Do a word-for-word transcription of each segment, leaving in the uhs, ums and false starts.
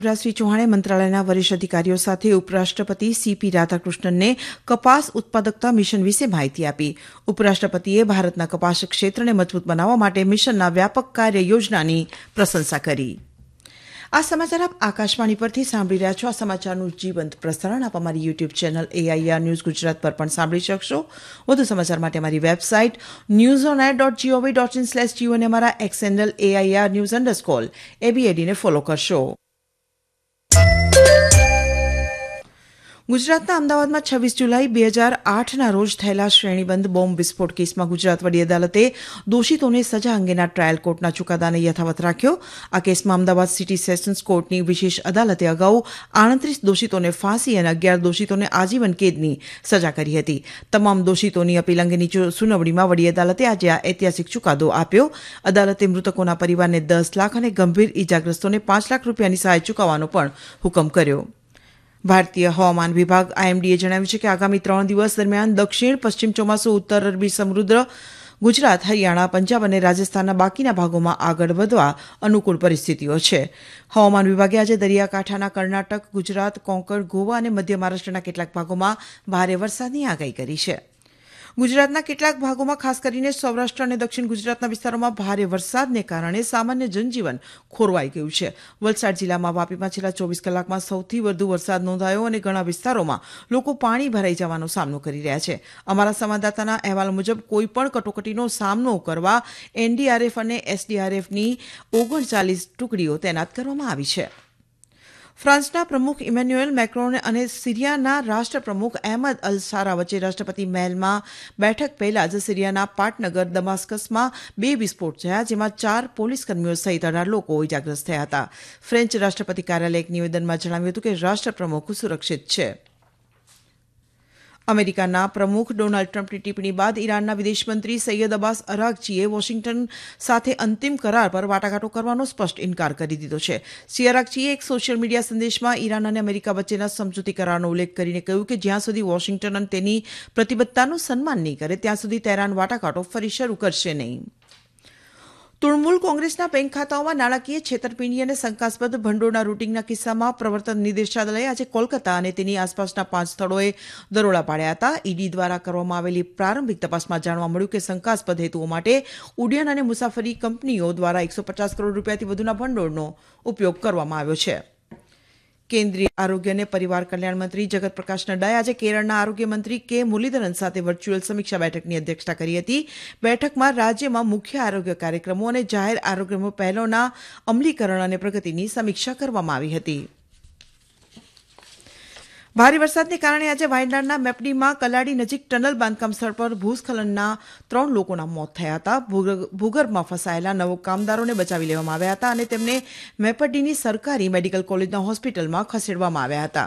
शिवराज सिंह चौहाणे मंत्रालयના વરિષ્ઠ અધિકારીઓ સાથે ઉપરાષ્ટ્રપતિ સીપી રાધાકૃષ્ણનને કપાસ ઉત્પાદકતા મિશન વિશે માહિતી આપી. ઉપરાષ્ટ્રપતિએ ભારતના કપાસ ક્ષેત્રને મજબૂત બનાવવા માટે મિશનના વ્યાપક કાર્ય યોજનાની પ્રશંસા કરી. આ સમાચાર આપ આકાશવાણી પરથી સાંભળી રહ્યા છો. આ સમાચારનું જીવંત પ્રસારણ આપ અમારી YouTube channel AIR news Gujarat પર પણ સાંભળી શકશો. વધુ સમાચાર માટે અમારી website news on air dot GOV dot in slash Jio અને અમારા x handle AIR news underscore એબીએડીને follow કરશો. ગુજરાતના અમદાવાદમાં છવ્વીસ જુલાઈ બે હજાર આઠના રોજ થયેલા શ્રેણીબંધ બોમ્બ વિસ્ફોટ કેસમાં ગુજરાત વડી અદાલતે દોષિતોને સજા અંગેના ટ્રાયલ કોર્ટના ચુકાદાને યથાવત રાખ્યો. આ કેસમાં અમદાવાદ સિટી સેશન્સ કોર્ટની વિશેષ અદાલતે અગાઉ આડત્રીસ દોષિતોને ફાંસી અને અગિયાર દોષિતોને આજીવન કેદની સજા કરી હતી. તમામ દોષિતોની અપીલ અંગેની સુનાવણીમાં વડી અદાલતે આજે આ ઐતિહાસિક ચુકાદો આપ્યો. અદાલતે મૃતકોના પરિવારને દસ લાખ અને ગંભીર ઇજાગ્રસ્તોને પાંચ લાખ રૂપિયાની સહાય ચૂકવવાનો પણ હુકમ કર્યો. ભારતીય હવામાન વિભાગ આઈએમડીએ જણાવ્યું છે કે આગામી ત્રણ દિવસ દરમિયાન દક્ષિણ પશ્ચિમ ચોમાસું ઉત્તર અરબી સમુદ્ર, ગુજરાત, હરિયાણા, પંજાબ અને રાજસ્થાનના બાકીના ભાગોમાં આગળ વધવા અનુકૂળ પરિસ્થિતિઓ છે. હવામાન વિભાગે આજે દરિયાકાંઠાના કર્ણાટક, ગુજરાત, કોંકણ, ગોવા અને મધ્ય મહારાષ્ટ્રના કેટલાક ભાગોમાં ભારે વરસાદની આગાહી કરી છે. ગુજરાતના કેટલાક ભાગોમાં ખાસ કરીને સૌરાષ્ટ્ર અને દક્ષિણ ગુજરાતના વિસ્તારોમાં ભારે વરસાદને કારણે સામાન્ય જનજીવન ખોરવાઈ ગયું છે. વલસાડ જિલ્લામાં વાપીમાં છેલ્લા ચોવીસ કલાકમાં સૌથી વધુ વરસાદ નોંધાયો અને ઘણા વિસ્તારોમાં લોકો પાણી ભરાઈ જવાનો સામનો કરી રહ્યા છે. અમારા સંવાદદાતાના અહેવાલ મુજબ કોઈપણ કટોકટીનો સામનો કરવા એનડીઆરએફ અને એસડીઆરએફની ઓગણચાલીસ ટુકડીઓ તૈનાત કરવામાં આવી છે. ફ્રાન્સના પ્રમુખ ઇમેન્યુએલ મેક્રોન અને સિરિયાના રાષ્ટ્રપ્રમુખ અહેમદ અલ સારા વચ્ચે રાષ્ટ્રપતિ મહેલમાં બેઠક પહેલા જ સિરિયાના પાટનગર દમાસ્કસમાં બે વિસ્ફોટ થયા, જેમાં ચાર પોલીસ કર્મીઓ સહિત અઢાર લોકો ઇજાગ્રસ્ત થયા હતા. ફ્રેન્ચ રાષ્ટ્રપતિ કાર્યાલયે એક નિવેદનમાં જણાવ્યું હતું કે રાષ્ટ્રપ્રમુખ સુરક્ષિત છે. અમેરિકાના પ્રમુખ ડોનાલ્ડ ટ્રમ્પની ટિપ્પણી બાદ ઈરાનના વિદેશમંત્રી સૈયદ અબ્બાસ અરાગચીએ વોશિંગ્ટન સાથે અંતિમ કરાર પર વાટાઘાટો કરવાનો સ્પષ્ટ ઇનકાર કરી દીધો છે. શ્રી અરાગચીએ એક સોશિયલ મીડિયા સંદેશમાં ઈરાન અને અમેરિકા વચ્ચેના સમજૂતી કરારનો ઉલ્લેખ કરીને કહ્યું કે જ્યાં સુધી વોશિંગ્ટન તેની પ્રતિબદ્ધતાનું સન્માન નહીં કરે ત્યાં સુધી તેહરાન વાટાઘાટો ફરી શરૂ કરશે નહીં. તૃણમૂલ કોંગ્રેસના બેંક ખાતાઓમાં નાણાકીય છેતરપિંડી અને શંકાસ્પદ ભંડોળના રૂટિંગના કિસ્સામાં પ્રવર્તન નિદેશાલયે આજે કોલકાતા અને તેની આસપાસના પાંચ સ્થળોએ દરોડા પાડ્યા હતા. ઈડી દ્વારા કરવામાં આવેલી પ્રારંભિક તપાસમાં જાણવા મળ્યું કે શંકાસ્પદ હેતુઓ માટે ઉડ્ડયન અને મુસાફરી કંપનીઓ દ્વારા એકસો પચાસ કરોડ રૂપિયાથી વધુના ભંડોળનો ઉપયોગ કરવામાં આવ્યો છે. કેન્દ્રીય આરોગ્ય અને પરિવાર કલ્યાણ મંત્રી જગત પ્રકાશ નડ્ડાએ આજે કેરળના આરોગ્ય મંત્રી કે મુરલીધરન સાથે વર્ચ્યુઅલ સમીક્ષા બેઠકની અધ્યક્ષતા કરી હતી. બેઠકમાં રાજ્યમાં મુખ્ય આરોગ્ય કાર્યક્રમો અને જાહેર આરોગ્ય પહેલોના અમલીકરણ અને પ્રગતિની સમીક્ષા કરવામાં આવી હતી. ભારે વરસાદને કારણે આજે વાયનાડના મેપડીમાં કલાડી નજીક ટનલ બાંધકામ સ્થળ પર ભૂસ્ખલનના ત્રણ લોકોના મોત થયા હતા. ભૂગર્ભમાં ફસાયેલા નવ કામદારોને બચાવી લેવામાં આવ્યા હતા અને તેમને મેપડીની સરકારી મેડિકલ કોલેજના હોસ્પિટલમાં ખસેડવામાં આવ્યા હતા.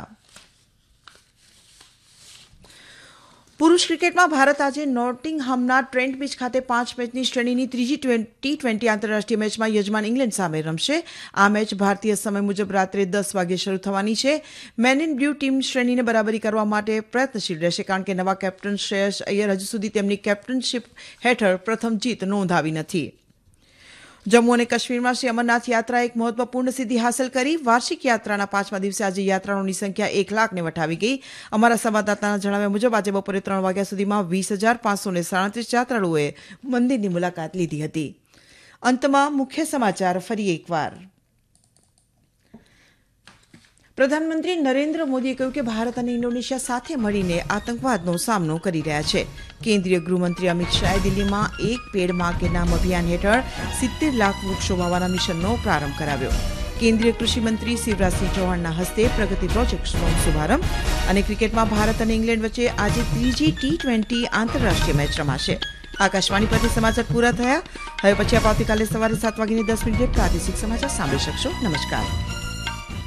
પુરુષ ક્રિકેટમાં ભારત આજે નોટિંગહામના ટ્રેન્ટ બીચ ખાતે પાંચ મેચની શ્રેણીની ત્રીજી ટી ટ્વેન્ટી આંતરરાષ્ટ્રીય મેચમાં યજમાન ઇંગ્લેન્ડ સામે રમશે. આ મેચ ભારતીય સમય મુજબ રાત્રે દસ વાગે શરૂ થવાની છે. મેન ઇન બ્લુ ટીમ શ્રેણીને બરાબરી કરવા માટે પ્રયત્નશીલ રહેશે, કારણ કે નવા કેપ્ટન શ્રેયસ અય્યર હજુ સુધી તેમની કેપ્ટનશીપ હેઠળ પ્રથમ જીત નોંધાવી નથી. જમ્મુ અને કાશ્મીરમાં શ્રી અમરનાથ યાત્રા એક મહત્વપૂર્ણ સિદ્ધિ હાંસલ કરી. વાર્ષિક યાત્રાના પાંચમા દિવસે આજે યાત્રાળુઓની સંખ્યા એક લાખને વટાવી ગઈ. અમારા સંવાદદાતાના જણાવ્યા મુજબ આજે બપોરે ત્રણ વાગ્યા સુધીમાં વીસ હજાર પાંચસો ને સાડત્રીસ યાત્રાળુઓએ મંદિરની મુલાકાત લીધી હતી. અંતમાં મુખ્ય સમાચાર ફરી એકવાર. પ્રધાનમંત્રી નરેન્દ્ર મોદીએ કહ્યું કે ભારત અને ઇન્ડોનેશિયા સાથે મળીને આતંકવાદનો સામનો કરી રહ્યા છે. કેન્દ્રીય ગૃહમંત્રી અમિત શાહે દિલ્હીમાં એક પેડ માં કે નામ અભિયાન હેઠળ સિત્તેર લાખ વૃક્ષો વાવવાના મિશનનો પ્રારંભ કરાવ્યો. કેન્દ્રીય કૃષિ મંત્રી શિવરાજ સિંહ ચૌહાણના હસ્તે પ્રગતિ પ્રોજેક્ટનો શુભારંભ. અને ક્રિકેટમાં ભારત અને ઇંગ્લેન્ડ વચ્ચે આજે ત્રીજી ટી ટ્વેન્ટી આંતરરાષ્ટ્રીય મેચ રમાશે. આકાશવાણી પરથી સમાચાર પૂરા થયા. હવે પછી આપ આવતીકાલે સવારે સાત વાગીને દસ મિનિટે પ્રાદેશિક સમાચાર સાંભળી શકશો. નમસ્કાર.